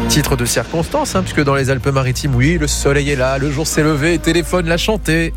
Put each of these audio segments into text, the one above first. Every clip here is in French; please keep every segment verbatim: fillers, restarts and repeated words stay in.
Titre de circonstance, hein, puisque dans les Alpes-Maritimes, oui, le soleil est là, le jour s'est levé, Téléphone l'a chanté.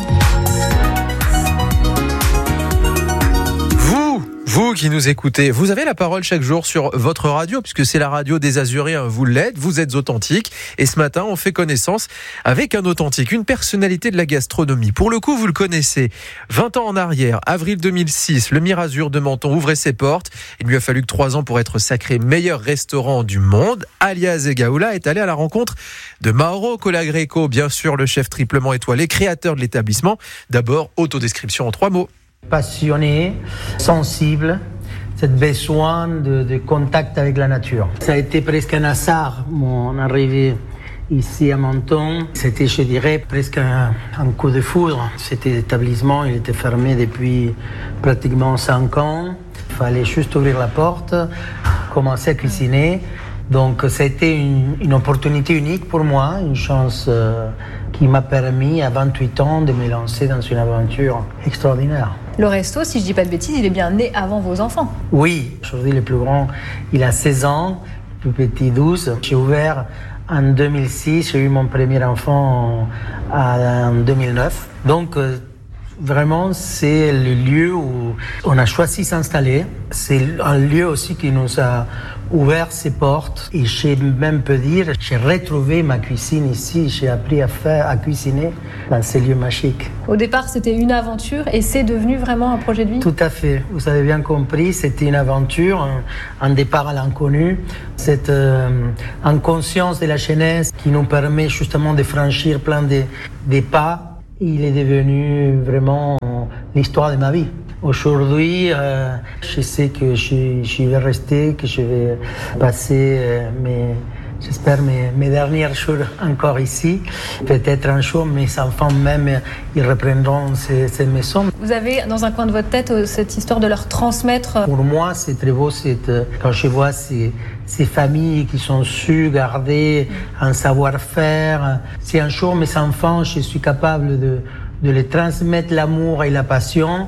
Vous, vous qui nous écoutez, vous avez la parole chaque jour sur votre radio, puisque c'est la radio des Azuréens, vous l'êtes, vous êtes authentique. Et ce matin, on fait connaissance avec un authentique, une personnalité de la gastronomie. Pour le coup, vous le connaissez. vingt ans en arrière, avril deux mille six, le Mirazur de Menton ouvrait ses portes. Il lui a fallu que trois ans pour être sacré meilleur restaurant du monde. Alias Egaoula est allé à la rencontre de Mauro Colagreco, bien sûr le chef triplement étoilé, créateur de l'établissement. D'abord, autodescription en trois mots. Passionné, sensible, ce besoin de, de contact avec la nature. Ça a été presque un hasard, mon arrivée ici à Menton. C'était, je dirais, presque un, un coup de foudre. Cet établissement, il était fermé depuis pratiquement cinq ans. Il fallait juste ouvrir la porte, commencer à cuisiner. Donc, ça a été une, une opportunité unique pour moi, une chance euh, qui m'a permis, à vingt-huit ans, de me lancer dans une aventure extraordinaire. Le resto, si je ne dis pas de bêtises, il est bien né avant vos enfants. Oui, aujourd'hui le plus grand, il a seize ans, le plus petit douze. J'ai ouvert en deux mille six, j'ai eu mon premier enfant en, en deux mille neuf. Donc, euh, vraiment, c'est le lieu où on a choisi de s'installer. C'est un lieu aussi qui nous a ouvert ses portes. Et j'ai même peut dire, j'ai retrouvé ma cuisine ici. J'ai appris à faire, à cuisiner dans ces lieux magiques. Au départ, c'était une aventure et c'est devenu vraiment un projet de vie. Tout à fait. Vous avez bien compris, c'était une aventure, un, un départ à l'inconnu. Cette euh, inconscience de la jeunesse qui nous permet justement de franchir plein de, de pas. Il est devenu vraiment l'histoire de ma vie. Aujourd'hui, euh, je sais que je, je vais rester, que je vais passer euh, mes, j'espère mes, mes derniers jours encore ici. Peut-être un jour, mes enfants même, ils reprendront ces, cette maison. Vous avez dans un coin de votre tête cette histoire de leur transmettre. Pour moi, c'est très beau cette, quand je vois ces, ces familles qui sont su garder un savoir-faire. Si un jour mes enfants, je suis capable de de les transmettre l'amour et la passion,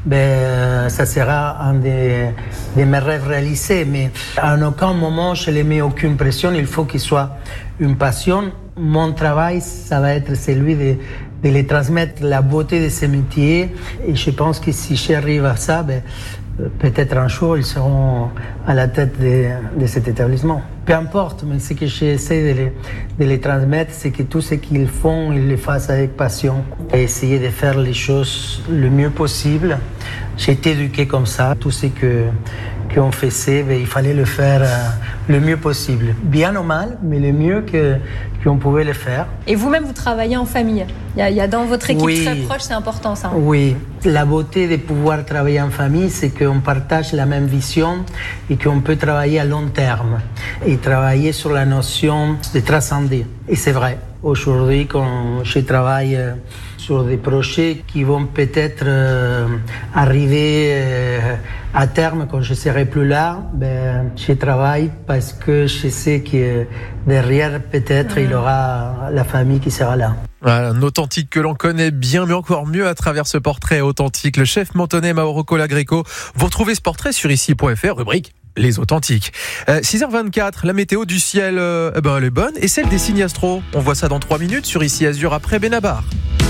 ben, ça sera un des, de mes rêves réalisés. Mais à aucun moment, je ne les mets aucune pression. Il faut qu'il soit une passion. Mon travail, ça va être celui de, de les transmettre la beauté de ce métier. Et je pense que si j'arrive à ça, ben, peut-être un jour, ils seront à la tête de, de cet établissement. Peu importe, mais ce que j'essaie de les, de les transmettre, c'est que tout ce qu'ils font, ils le fassent avec passion. Et essayer de faire les choses le mieux possible. J'ai été éduqué comme ça. Tout ce que, qu'on faisait, ben, il fallait le faire euh, le mieux possible. Bien ou mal, mais le mieux que, qu'on pouvait le faire. Et vous-même, vous travaillez en famille. Il y a, il y a dans votre équipe oui. très proche, c'est important ça. Oui, la beauté de pouvoir travailler en famille, c'est qu'on partage la même vision et qu'on peut travailler à long terme et travailler sur la notion de transcender. Et c'est vrai, aujourd'hui, quand je travaille sur des projets qui vont peut-être euh, arriver euh, à terme quand je ne serai plus là, ben, je travaille parce que je sais que derrière, peut-être, mmh. il y aura la famille qui sera là. Voilà, un authentique que l'on connaît bien, mais encore mieux à travers ce portrait authentique. Le chef mentonais Mauro Colagreco. Vous retrouvez ce portrait sur ici point f r, rubrique Les Authentiques. Euh, six heures vingt-quatre, la météo du ciel, euh, eh ben, elle est bonne. Et celle des signes astro, on voit ça dans trois minutes sur Ici Azur après Benabar.